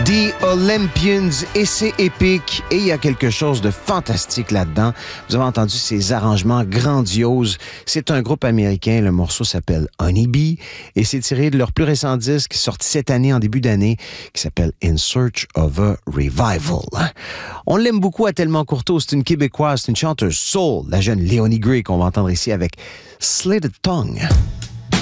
The Olympians, et c'est épique, et il y a quelque chose de fantastique là-dedans. Vous avez entendu ces arrangements grandioses. C'est un groupe américain, le morceau s'appelle Honey Bee, et c'est tiré de leur plus récent disque, sorti cette année, en début d'année, qui s'appelle In Search of a Revival. On l'aime beaucoup à Tellement Courteau, c'est une Québécoise, c'est une chanteuse soul, la jeune Léonie Gray, qu'on va entendre ici avec Slitted Tongue.